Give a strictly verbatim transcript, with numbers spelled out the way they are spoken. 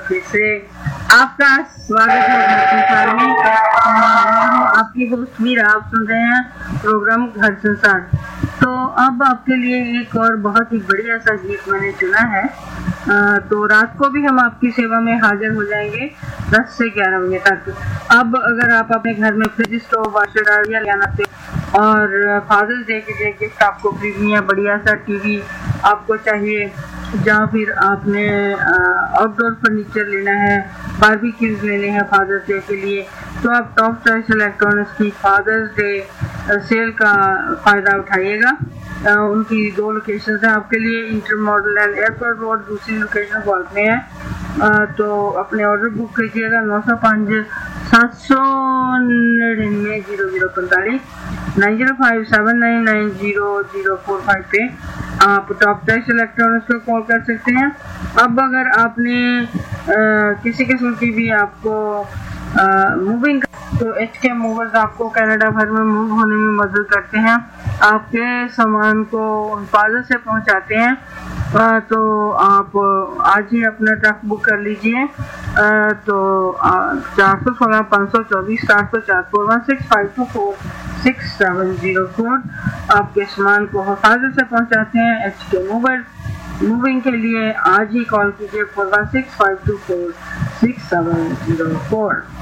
फिर से आपका स्वागत है घर संसार में। और आपकी होस्ट मीरा, आप सुन रहे हैं प्रोग्राम घर संसार। तो अब आपके लिए एक और बहुत ही बढ़िया सा गीत मैंने चुना है। आ, तो रात को भी हम आपकी सेवा में हाजिर हो जाएंगे दस से ग्यारह बजे तक। अब अगर आप अपने घर में फ्रिज, स्टोव, वाशर डालिया लाना थे और फादर्स डे के लिए गिफ्ट आपको खरीदनी, बढ़िया सा टीवी आपको चाहिए, या फिर आपने आउटडोर फर्नीचर लेना है, बारबेक्यूज लेने हैं फादर्स डे के लिए, तो आप टॉप चॉइस इलेक्ट्रॉनिक्स की फादर्स डे सेल का फ़ायदा उठाइएगा। Uh, उनकी दो लोकेशन है आपके लिए, inter model and airport road, दूसरी लोकेशन बॉल में है। uh, तो अपने ऑर्डर बुक कीजिएगा नौ सौ पाँच सात सौ निन्यानवे जीरो जीरो पैंतालीस nine zero five seven nine nine zero zero four five पे आप टॉप चॉइस इलेक्ट्रॉनिक्स को कॉल कर सकते हैं। अब अगर आपने uh, किसी किस्म की भी आपको मूविंग uh, तो एच के मूवर्स आपको कनाडा भर में मूव होने में मदद करते हैं, आपके सामान को हिफाजत से पहुंचाते हैं। uh, तो आप आज ही अपना ट्रक बुक कर लीजिए। uh, तो चार सौ सोलह पाँच सौ चौबीस सात सौ चार four one six five to four six seven zero four आपके सामान को हिफाजत से पहुंचाते हैं। एच के मूवर मूविंग के लिए आज ही कॉल कीजिए four one six five to four six seven zero four.